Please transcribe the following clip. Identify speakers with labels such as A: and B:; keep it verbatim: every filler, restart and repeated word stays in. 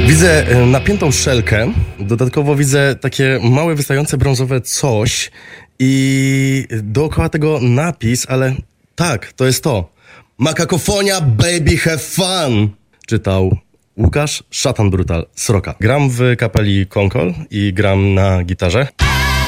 A: Widzę e, napiętą szelkę, dodatkowo widzę takie małe, wystające brązowe coś i dookoła tego napis, ale tak, to jest to. Makakofonia, baby, have fun! Czytał Łukasz Szatan Brutal Sroka. Gram w kapeli Konkol i gram na gitarze.